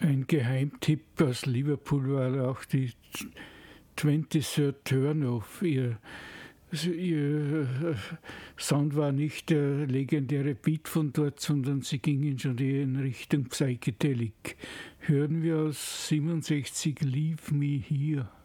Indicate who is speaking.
Speaker 1: Ein Geheimtipp aus Liverpool war auch die 23rd Turn-Off. Ihr Sound war nicht der legendäre Beat von dort, sondern sie gingen schon eher in Richtung Psychedelic. Hören wir aus 67 Leave Me Here.